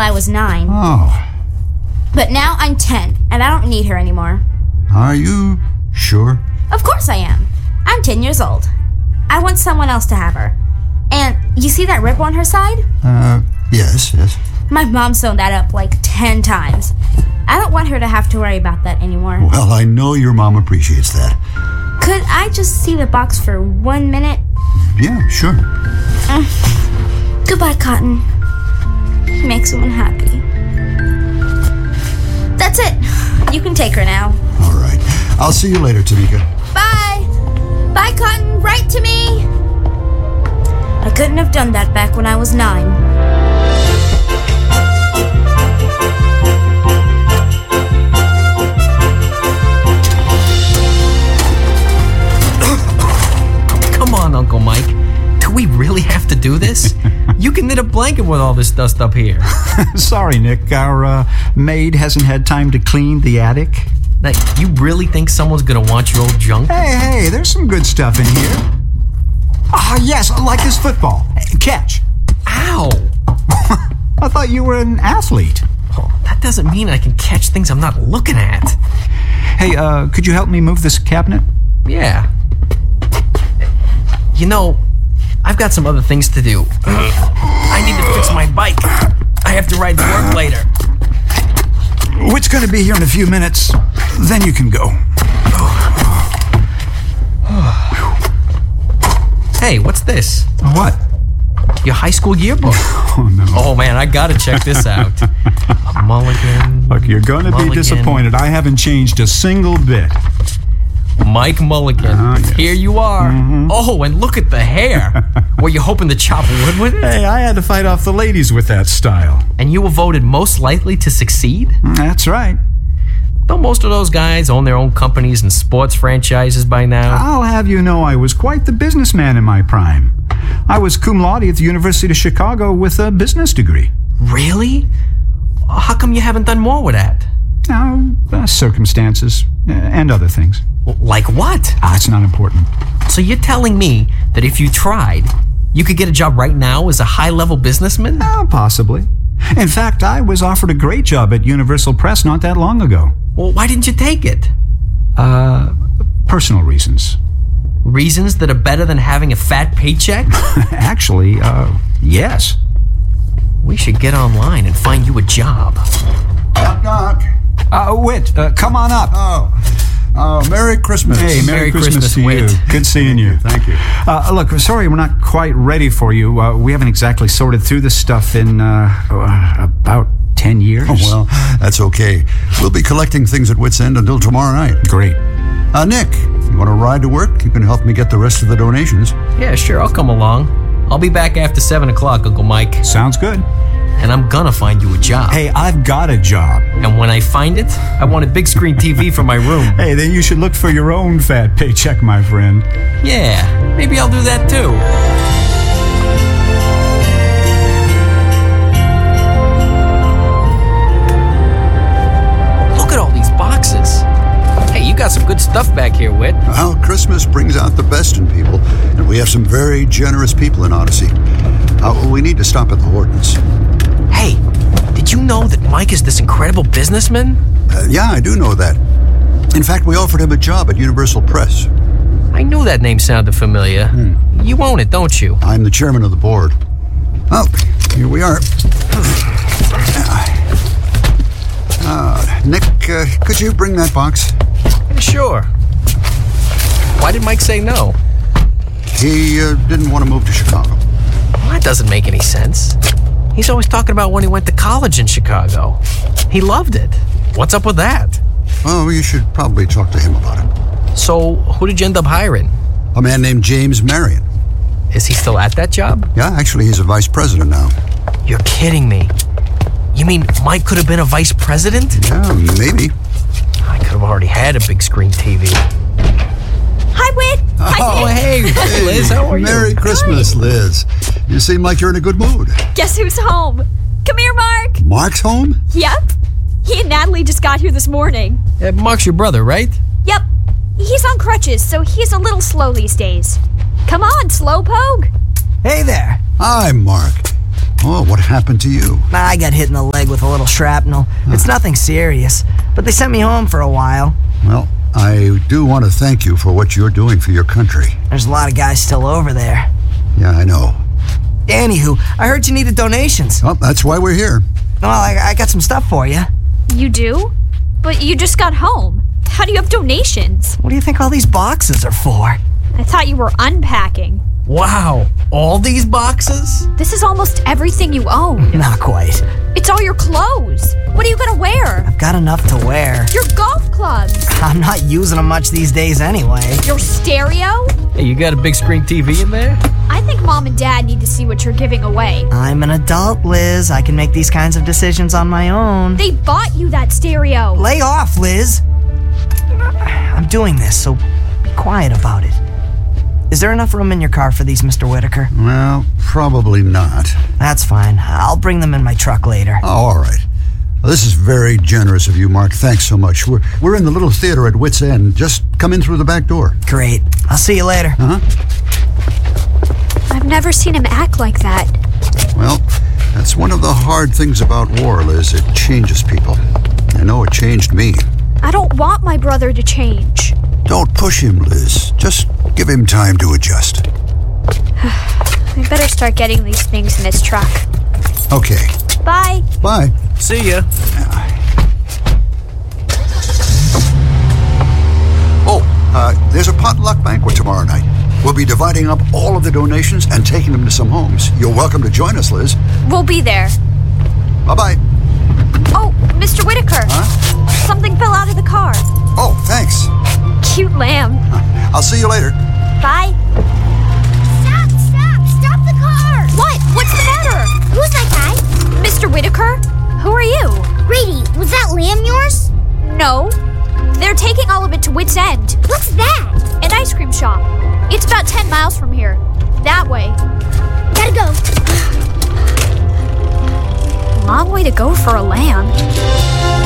I was 9. Oh. But now I'm 10, and I don't need her anymore. Are you sure? Of course I am. I'm 10 years old. I want someone else to have her. And you see that rip on her side? Yes. My mom sewn that up like 10 times. I don't want her to have to worry about that anymore. Well, I know your mom appreciates that. Could I just see the box for 1 minute? Yeah, sure. Goodbye, Cotton. Make someone happy. That's it. You can take her now. All right. I'll see you later, Tamika. Bye. Bye, Cotton. Write to me. I couldn't have done that back when I was 9. Come on, Uncle Mike. Do we really have to do this? You can knit a blanket with all this dust up here. Sorry, Nick. Our maid hasn't had time to clean the attic. Now, you really think someone's gonna want your old junk? Hey, there's some good stuff in here. Yes, like this football. Catch. Ow! I thought you were an athlete. Oh, that doesn't mean I can catch things I'm not looking at. Hey, could you help me move this cabinet? Yeah. You know, I've got some other things to do. I need to fix my bike. I have to ride to work later. Whit's gonna be here in a few minutes. Then you can go. Hey, what's this? What? Your high school yearbook. Oh, no. Oh, man, I gotta check this out. A mulligan. Look, you're gonna be disappointed. I haven't changed a single bit. Mike Mulligan. Yes. Here you are. Mm-hmm. Oh, and look at the hair. Were you hoping to chop wood with it? Hey, I had to fight off the ladies with that style. And you were voted most likely to succeed? That's right. Don't most of those guys own their own companies and sports franchises by now? I'll have you know I was quite the businessman in my prime. I was cum laude at the University of Chicago with a business degree. Really? How come you haven't done more with that? Circumstances and other things. Like what? It's not important. So you're telling me that if you tried, you could get a job right now as a high-level businessman? Possibly. In fact, I was offered a great job at Universal Press not that long ago. Well, why didn't you take it? Personal reasons. Reasons that are better than having a fat paycheck? Actually, yes. We should get online and find you a job. Knock, knock. Whit, come on up. Oh, Merry Christmas. Hey, Merry Christmas to Whit. you. Good seeing you. Thank you. Look, sorry we're not quite ready for you. We haven't exactly sorted through this stuff in about 10 years. Oh, well, that's okay. We'll be collecting things at Wit's End until tomorrow night. Great. Nick, you want to ride to work? You can help me get the rest of the donations. Yeah, sure, I'll come along. I'll be back after 7 o'clock, Uncle Mike. Sounds good. And I'm gonna find you a job. Hey, I've got a job. And when I find it, I want a big screen TV for my room. Hey, then you should look for your own fat paycheck, my friend. Yeah, maybe I'll do that too. Look at all these boxes. Hey, you got some good stuff back here, Whit. Well, Christmas brings out the best in people, and we have some very generous people in Odyssey. We need to stop at the Hortons. Hey, did you know that Mike is this incredible businessman? Yeah, I do know that. In fact, we offered him a job at Universal Press. I knew that name sounded familiar. You own it, don't you? I'm the chairman of the board. Well, here we are. Nick, could you bring that box? Yeah, sure. Why did Mike say no? He didn't want to move to Chicago. Well, that doesn't make any sense. He's always talking about when he went to college in Chicago. He loved it. What's up with that? Well, you should probably talk to him about it. So, who did you end up hiring? A man named James Marion. Is he still at that job? Yeah, actually, he's a vice president now. You're kidding me. You mean Mike could have been a vice president? Yeah, maybe. I could have already had a big screen TV. Hi, Whit. Oh, hey, Liz, how are you? Merry Christmas, Liz. You seem like you're in a good mood. Guess who's home? Come here, Mark. Mark's home? Yep. He and Natalie just got here this morning. Mark's your brother, right? Yep. He's on crutches, so he's a little slow these days. Come on, Slowpoke. Hey there. Hi, Mark. Oh, what happened to you? I got hit in the leg with a little shrapnel. It's nothing serious, but they sent me home for a while. Well, I do want to thank you for what you're doing for your country. There's a lot of guys still over there. Yeah, I know. Anywho, I heard you needed donations. Well, that's why we're here. Well, I got some stuff for you. You do? But you just got home. How do you have donations? What do you think all these boxes are for? I thought you were unpacking. Wow, all these boxes? This is almost everything you own. Not quite. It's all your clothes. What are you gonna wear? I've got enough to wear. Your golf clubs. I'm not using them much these days anyway. Your stereo? Hey, you got a big screen TV in there? I think Mom and Dad need to see what you're giving away. I'm an adult, Liz. I can make these kinds of decisions on my own. They bought you that stereo. Lay off, Liz. I'm doing this, so be quiet about it. Is there enough room in your car for these, Mr. Whitaker? Well, probably not. That's fine. I'll bring them in my truck later. Oh, all right. Well, this is very generous of you, Mark. Thanks so much. We're in the little theater at Wits End. Just come in through the back door. Great. I'll see you later. I've never seen him act like that. Well, that's one of the hard things about war, Liz. It changes people. I know it changed me. I don't want my brother to change. Don't push him, Liz. Just give him time to adjust. I better start getting these things in his truck. Okay. Bye. Bye. See ya. There's a potluck banquet tomorrow night. We'll be dividing up all of the donations and taking them to some homes. You're welcome to join us, Liz. We'll be there. Bye-bye. Oh, Mr. Whitaker. Huh? Something fell out of the car. Oh, thanks. Cute lamb. I'll see you later. Bye. Stop the car! What? What's the matter? Who's that guy? Mr. Whitaker? Who are you? Brady, was that lamb yours? No. They're taking all of it to Wits End. What's that? An ice cream shop. It's about 10 miles from here. That way. Gotta go. Long way to go for a lamb.